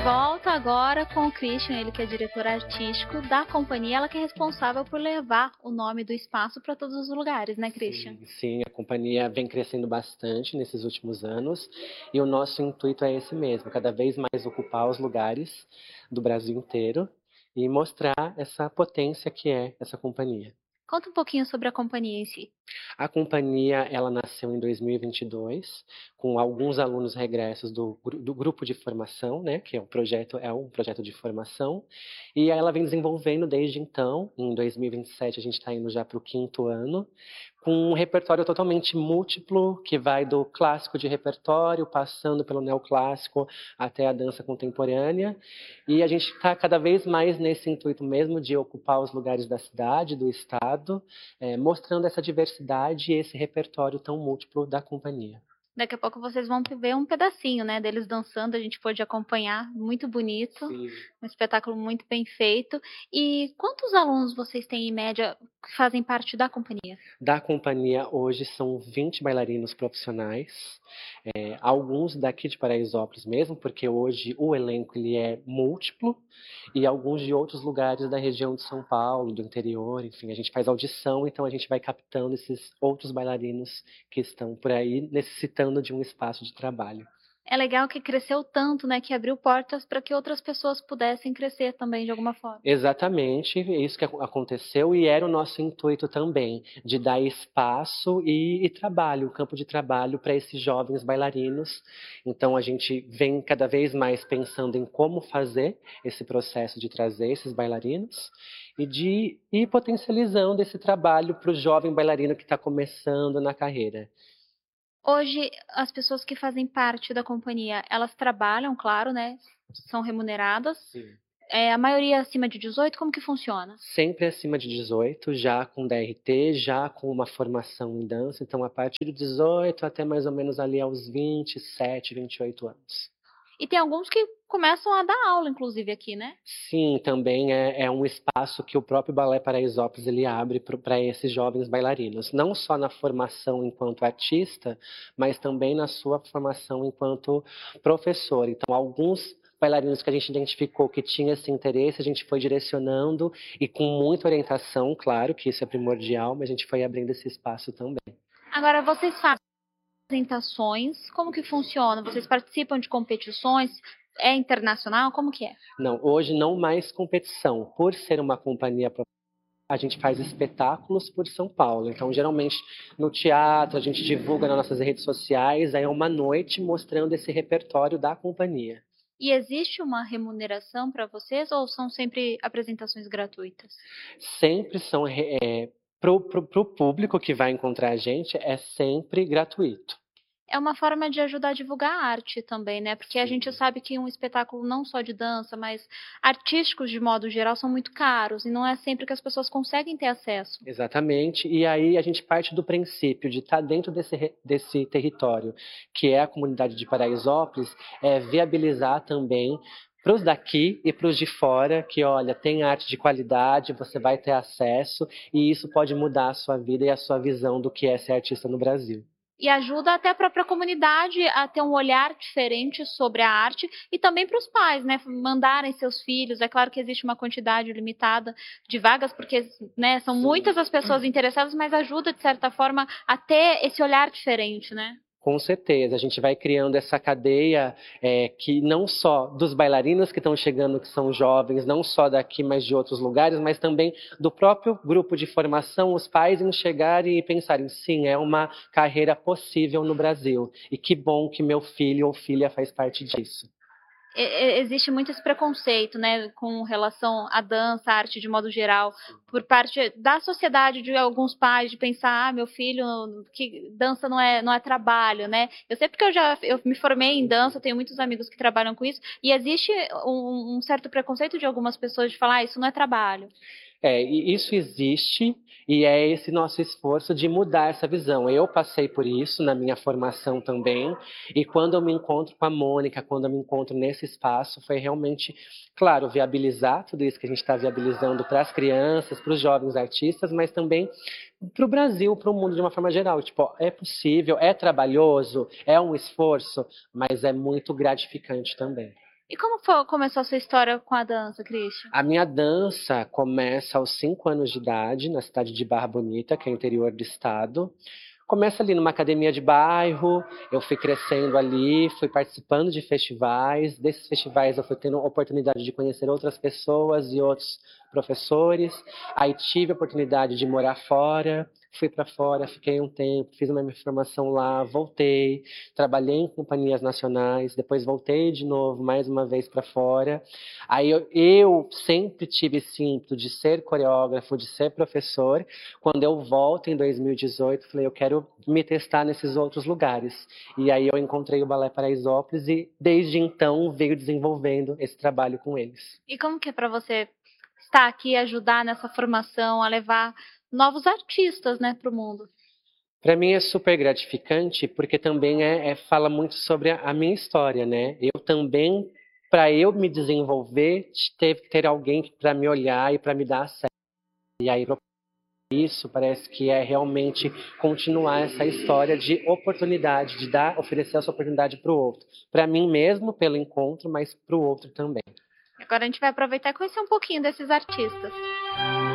volta agora com o Christian, ele que é diretor artístico da companhia, ela que é responsável por levar o nome do espaço para todos os lugares, né, Christian? Sim, a companhia vem crescendo bastante nesses últimos anos e o nosso intuito é esse mesmo, cada vez mais ocupar os lugares do Brasil inteiro e mostrar essa potência que é essa companhia. Conta um pouquinho sobre a companhia em si. A companhia, ela nasceu em 2022, com alguns alunos regressos do grupo de formação, né, que é um projeto de formação, e ela vem desenvolvendo desde então. Em 2027 a gente está indo já para o 5º ano, com um repertório totalmente múltiplo, que vai do clássico de repertório, passando pelo neoclássico até a dança contemporânea, e a gente está cada vez mais nesse intuito mesmo de ocupar os lugares da cidade, do estado, mostrando essa diversidade e esse repertório tão múltiplo da companhia. Daqui a pouco vocês vão ver um pedacinho, né, deles dançando, a gente pôde acompanhar, muito bonito, Sim. Um espetáculo muito bem feito. E quantos alunos vocês têm em média que fazem parte da companhia? Da companhia hoje são 20 bailarinos profissionais, alguns daqui de Paraisópolis mesmo, porque hoje o elenco ele é múltiplo, e alguns de outros lugares da região de São Paulo, do interior, enfim, a gente faz audição, então a gente vai captando esses outros bailarinos que estão por aí necessitando de um espaço de trabalho. É legal que cresceu tanto, né, que abriu portas para que outras pessoas pudessem crescer também de alguma forma. Exatamente, é isso que aconteceu e era o nosso intuito também, de dar espaço e trabalho, campo de trabalho para esses jovens bailarinos. Então a gente vem cada vez mais pensando em como fazer esse processo de trazer esses bailarinos e de ir potencializando esse trabalho para o jovem bailarino que está começando na carreira. Hoje, as pessoas que fazem parte da companhia, elas trabalham, claro, né? São remuneradas. Sim. A maioria acima de 18, como que funciona? Sempre acima de 18, já com DRT, já com uma formação em dança. Então, a partir de 18 até mais ou menos ali aos 27, 28 anos. E tem alguns que começam a dar aula, inclusive, aqui, né? Sim, também é um espaço que o próprio Balé Paraisópolis ele abre para esses jovens bailarinos. Não só na formação enquanto artista, mas também na sua formação enquanto professor. Então, alguns bailarinos que a gente identificou que tinha esse interesse, a gente foi direcionando e com muita orientação, claro que isso é primordial, mas a gente foi abrindo esse espaço também. Agora, vocês fazem apresentações, como que funciona? Vocês participam de competições? É internacional? Como que é? Não, hoje não mais competição. Por ser uma companhia, a gente faz espetáculos por São Paulo. Então, geralmente, no teatro, a gente divulga nas nossas redes sociais, aí é uma noite mostrando esse repertório da companhia. E existe uma remuneração para vocês ou são sempre apresentações gratuitas? Sempre são, pro público que vai encontrar a gente, é sempre gratuito. É uma forma de ajudar a divulgar a arte também, né? Porque a gente sabe que um espetáculo não só de dança, mas artísticos de modo geral são muito caros e não é sempre que as pessoas conseguem ter acesso. Exatamente, e aí a gente parte do princípio de estar dentro desse território, que é a comunidade de Paraisópolis, viabilizar também para os daqui e para os de fora, que olha, tem arte de qualidade, você vai ter acesso, e isso pode mudar a sua vida e a sua visão do que é ser artista no Brasil. E ajuda até a própria comunidade a ter um olhar diferente sobre a arte e também para os pais, né, mandarem seus filhos. É claro que existe uma quantidade limitada de vagas, porque, né, são muitas as pessoas interessadas, mas ajuda, de certa forma, a ter esse olhar diferente, né? Com certeza, a gente vai criando essa cadeia que não só dos bailarinos que estão chegando, que são jovens, não só daqui, mas de outros lugares, mas também do próprio grupo de formação, os pais em chegarem e pensarem, sim, é uma carreira possível no Brasil, e que bom que meu filho ou filha faz parte disso. Existe muito esse preconceito, né, com relação à dança, à arte de modo geral, por parte da sociedade, de alguns pais, de pensar, meu filho, que dança não é trabalho, né? Eu sei porque eu me formei em dança, tenho muitos amigos que trabalham com isso, e existe um certo preconceito de algumas pessoas de falar, isso não é trabalho. E isso existe e é esse nosso esforço de mudar essa visão. Eu passei por isso na minha formação também, e quando eu me encontro com a Mônica, quando eu me encontro nesse espaço, foi realmente, claro, viabilizar tudo isso que a gente está viabilizando para as crianças, para os jovens artistas, mas também para o Brasil, para o mundo de uma forma geral. Tipo, é possível, é trabalhoso, é um esforço, mas é muito gratificante também. E como começou a sua história com a dança, Christian? A minha dança começa aos 5 anos de idade, na cidade de Barra Bonita, que é o interior do estado. Começa ali numa academia de bairro, eu fui crescendo ali, fui participando de festivais. Desses festivais eu fui tendo a oportunidade de conhecer outras pessoas e outros professores. Aí tive a oportunidade de morar fora, fui para fora, fiquei um tempo, fiz uma minha formação lá, voltei, trabalhei em companhias nacionais, depois voltei de novo, mais uma vez para fora. Aí eu sempre tive esse ímpeto de ser coreógrafo, de ser professor. Quando eu volto em 2018, falei, eu quero me testar nesses outros lugares. E aí eu encontrei o Balé Paraisópolis e desde então venho desenvolvendo esse trabalho com eles. E como que é para você estar aqui e ajudar nessa formação, a levar novos artistas, né, para o mundo? Para mim é super gratificante, porque também fala muito sobre a minha história, né? Eu também, para eu me desenvolver, teve que ter alguém para me olhar e para me dar acesso. E aí isso parece que é realmente continuar essa história de oportunidade, de oferecer essa oportunidade para o outro. Para mim mesmo, pelo encontro, mas para o outro também. Agora a gente vai aproveitar e conhecer um pouquinho desses artistas.